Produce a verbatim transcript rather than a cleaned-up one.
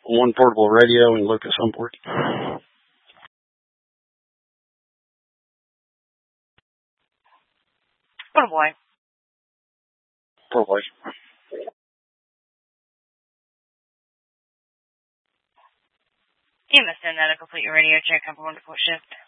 one portable radio and Lucas on board. Put away. Put away. You must send that a complete radio check. Have a wonderful shift.